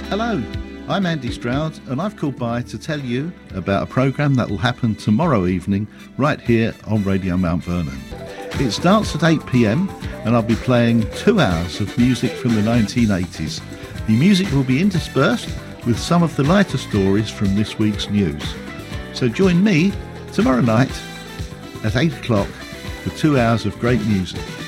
Hello, I'm Andy Stroud and I've called by to tell you about a programme that will happen tomorrow evening right here on Radio Mount Vernon. It starts at 8 p.m. and I'll be playing 2 hours of music from the 1980s. The music will be interspersed with some of the lighter stories from this week's news. So join me tomorrow night at 8 o'clock for 2 hours of great music.